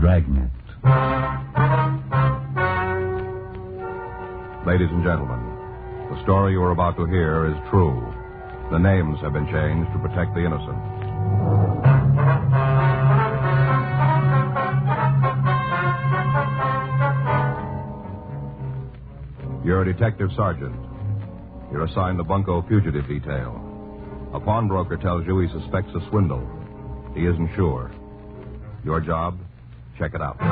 Dragnet. Ladies and gentlemen, the story you are about to hear is true. The names have been changed to protect the innocent. You're a detective sergeant. You're assigned the Bunko fugitive detail. A pawnbroker tells you he suspects a swindle. He isn't sure. Your job? Check it out.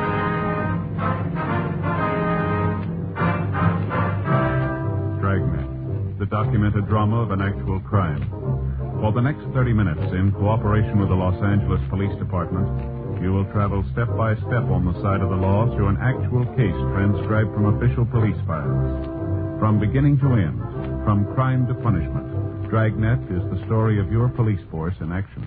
Dragnet, the documented drama of an actual crime. For the next 30 minutes, in cooperation with the Los Angeles Police Department, you will travel step by step on the side of the law through an actual case transcribed from official police files. From beginning to end, from crime to punishment, Dragnet is the story of your police force in action.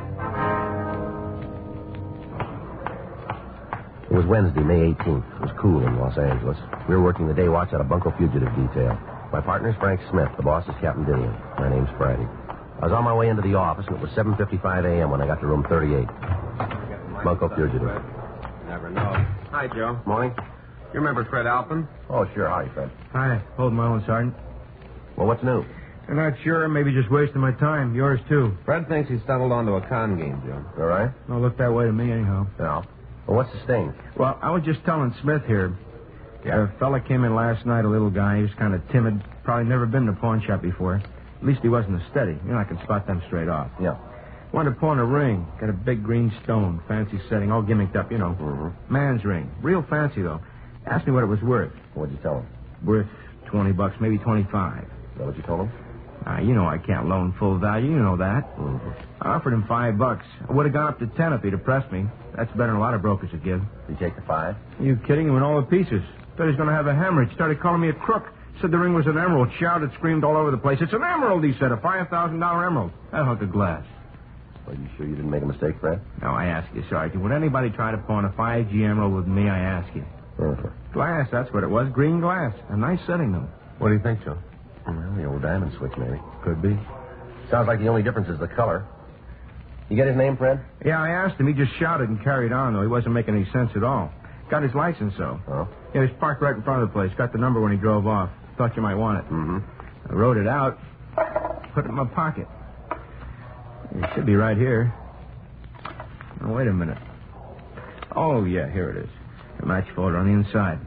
It was Wednesday, May 18th. It was cool in Los Angeles. We were working the day watch out of Bunko Fugitive Detail. My partner's Frank Smith. The boss is Captain Dillian. My name's Friday. I was on my way into the office, and it was 7:55 a.m. when I got to room 38. Bunko Fugitive. Never know. Hi, Joe. Morning. You remember Fred Alpin? Oh, sure. Howdy, Fred. Hi. Hold my own, Sergeant. Well, what's new? I'm not sure. Maybe just wasting my time. Yours, too. Fred thinks he stumbled onto a con game, Joe. All right? Don't look that way to me, anyhow. No. Well, what's the sting? Well, I was just telling Smith here. A fella came in last night, a little guy. He was kind of timid. Probably never been in a pawn shop before. At least he wasn't a steady. You know, I can spot them straight off. Yeah. Wanted to pawn a ring. Got a big green stone. Fancy setting. All gimmicked up, you know. Mm-hmm. Man's ring. Real fancy, though. Asked me what it was worth. What'd you tell him? Worth $20, maybe 25. Is that what you told him? You know I can't loan full value. You know that. Mm-hmm. I offered him $5. I would have gone up to 10 if he'd have pressed me. That's better than a lot of brokers would give. Did you take the 5? Are you kidding? He went all to pieces. Thought he was going to have a hemorrhage. Started calling me a crook. Said the ring was an emerald. Shouted, screamed all over the place. It's an emerald, he said. A $5,000 emerald. That hunk of glass. Are you sure you didn't make a mistake, Fred? No, I ask you, Sergeant. Would anybody try to pawn a 5G emerald with me? I ask you. Mm-hmm. Glass, that's what it was. Green glass. A nice setting, though. What do you think, Joe? Well, the old diamond switch, maybe. Could be. Sounds like the only difference is the color. You get his name, Fred? Yeah, I asked him. He just shouted and carried on, though. He wasn't making any sense at all. Got his license, though. Oh? Yeah, he was parked right in front of the place. Got the number when he drove off. Thought you might want it. Mm-hmm. I wrote it out. Put it in my pocket. It should be right here. Oh, wait a minute. Oh, yeah, here it is. A match folder on the inside.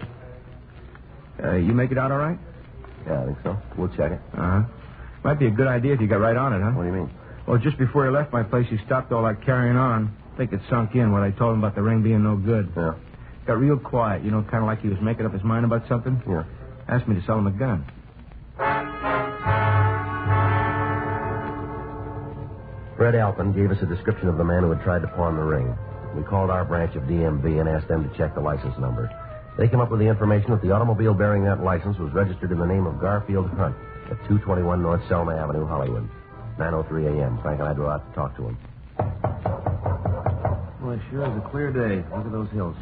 You make it out all right? Yeah, I think so. We'll check it. Uh-huh. Might be a good idea if you got right on it, huh? What do you mean? Well, just before he left my place, he stopped all that carrying on. I think it sunk in when I told him about the ring being no good. Yeah. Got real quiet, you know, kind of like he was making up his mind about something. Yeah. Asked me to sell him a gun. Fred Alpin gave us a description of the man who had tried to pawn the ring. We called our branch of DMV and asked them to check the license number. They came up with the information that the automobile bearing that license was registered in the name of Garfield Hunt at 221 North Selma Avenue, Hollywood. 9:03 a.m. Frank and I drove out to talk to him. Well, it sure is a clear day. Look at those hills.